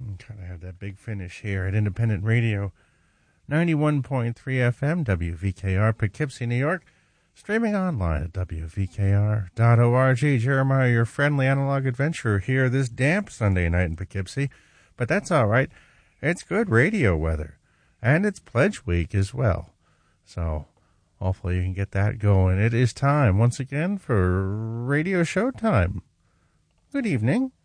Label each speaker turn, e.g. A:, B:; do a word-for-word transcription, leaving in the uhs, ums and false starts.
A: Kind of had that big finish here at Independent Radio, ninety-one point three F M, W V K R, Poughkeepsie, New York. Streaming online at W V K R dot org. Jeremiah, your friendly analog adventurer here this damp Sunday night in Poughkeepsie. But that's all right. It's good radio weather. And it's Pledge Week as well. So hopefully you can get that going. It is time once again for Radio Showtime. Good evening.